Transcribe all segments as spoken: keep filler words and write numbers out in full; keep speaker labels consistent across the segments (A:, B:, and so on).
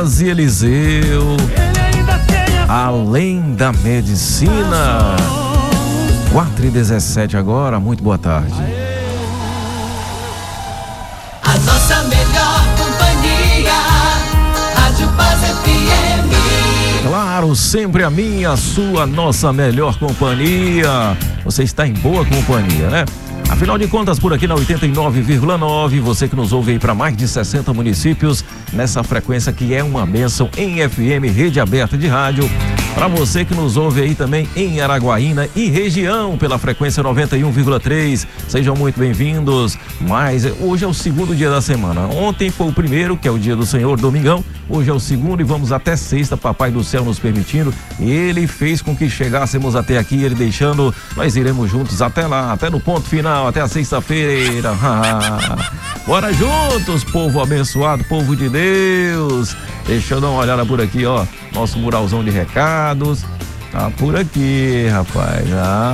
A: Elias e Eliseu, Além da Medicina. quatro e dezessete agora, muito boa tarde.
B: A nossa melhor companhia, Rádio Paz F M.
A: Claro, sempre a minha, a sua, nossa melhor companhia. Você está em boa companhia, né? Afinal de contas, por aqui na oitenta e nove vírgula nove, você que nos ouve aí para mais de sessenta municípios, nessa frequência que é uma bênção em F M, rede aberta de rádio. Para você que nos ouve aí também em Araguaína e região pela frequência noventa e um vírgula três, sejam muito bem-vindos. Mas hoje é o segundo dia da semana. Ontem foi o primeiro, que é o dia do Senhor, domingão. Hoje é o segundo e vamos até sexta, Papai do Céu nos permitindo. Ele fez com que chegássemos até aqui, ele deixando, nós iremos juntos até lá, até no ponto final, até a sexta-feira. Bora juntos, povo abençoado, povo de Deus. Deixa eu dar uma olhada por aqui, ó. Nosso muralzão de recados. Tá por aqui, rapaz.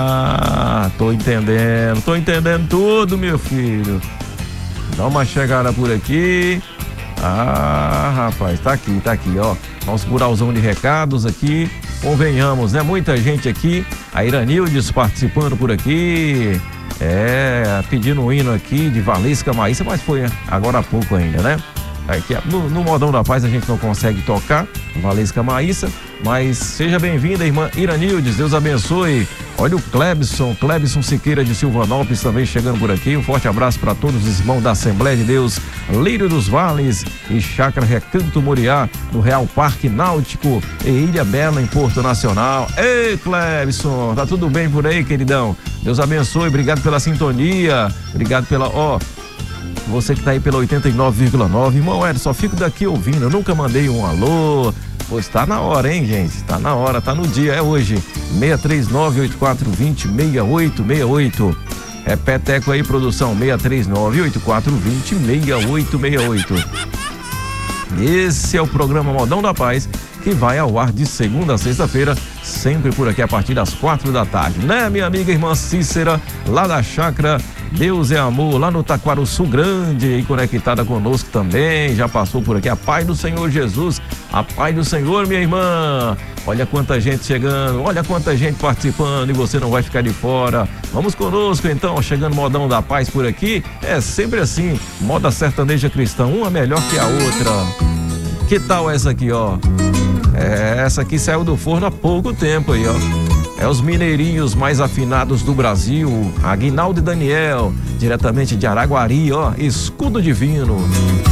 A: Ah, tô entendendo. Tô entendendo tudo, meu filho. Dá uma chegada por aqui. Ah, rapaz, tá aqui, tá aqui, ó. Nosso muralzão de recados aqui. Convenhamos, né? Muita gente aqui. A Iranildes participando por aqui. É, pedindo um hino aqui de Valesca Maíssa, mas foi agora há pouco ainda, né? Aqui, no, no Modão da Paz a gente não consegue tocar Valesca Maíssa, mas seja bem-vinda, irmã Iranildes, Deus abençoe. Olha o Clebson, Clebson Siqueira de Silvanópolis também chegando por aqui. Um forte abraço para todos os irmãos da Assembleia de Deus, Lírio dos Vales e Chácara Recanto Moriá, no Real Parque Náutico e Ilha Bela, em Porto Nacional. Ei, Clebson, tá tudo bem por aí, queridão? Deus abençoe, obrigado pela sintonia, obrigado pela, ó, você que tá aí pela oitenta e nove vírgula nove, irmão Edson, só fico daqui ouvindo, eu nunca mandei um alô. Pois tá na hora, hein, gente? Tá na hora, tá no dia, é hoje. seis três nove, oito quatro dois zero, seis oito seis oito. É Peteco aí, produção, seis três nove, oito quatro dois zero, seis oito seis oito. Esse é o programa Modão da Paz, que vai ao ar de segunda a sexta-feira, sempre por aqui a partir das quatro da tarde, né, minha amiga irmã Cícera, lá da Chácara Deus é Amor, lá no Taquaruçu Grande, aí conectada conosco também, já passou por aqui, a paz do Senhor Jesus, a paz do Senhor, minha irmã. Olha quanta gente chegando, olha quanta gente participando e você não vai ficar de fora. Vamos conosco então, chegando Modão da Paz por aqui, é sempre assim, moda sertaneja cristã, uma melhor que a outra. Que tal essa aqui, ó? É, essa aqui saiu do forno há pouco tempo aí, ó. É os mineirinhos mais afinados do Brasil, Aguinaldo e Daniel, diretamente de Araguari, ó, Escudo Divino.